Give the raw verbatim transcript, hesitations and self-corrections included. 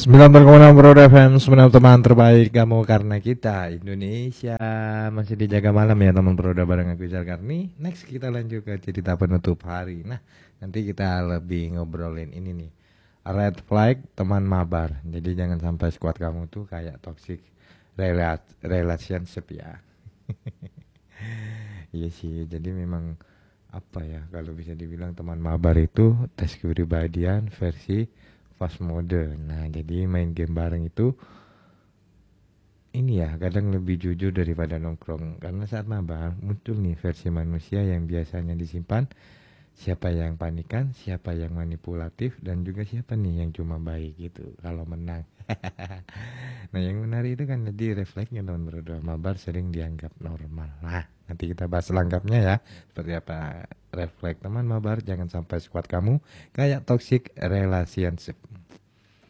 sembilan puluh koma enam Pro F M, sembilan teman terbaik kamu karena kita Indonesia masih dijaga malam ya teman Proda bareng aku Izal Karni. Next kita lanjut ke cerita penutup hari. Nah nanti kita lebih ngobrolin ini nih, red flag teman mabar. Jadi jangan sampai squad kamu tuh kayak toxic rela- relationship ya. Iya sih, jadi memang apa ya, kalau bisa dibilang teman mabar itu tes kepribadian versi fast mode. Nah jadi main game bareng itu ini ya kadang lebih jujur daripada nongkrong, karena saat mabar muncul nih versi manusia yang biasanya disimpan. Siapa yang panikan, siapa yang manipulatif, dan juga siapa nih yang cuma baik gitu kalau menang. Nah yang menarik itu kan jadi refleksnya teman berdua mabar sering dianggap normal. Nah nanti kita bahas lengkapnya ya, seperti apa refleks teman mabar, jangan sampai squad kamu kayak toxic relationship.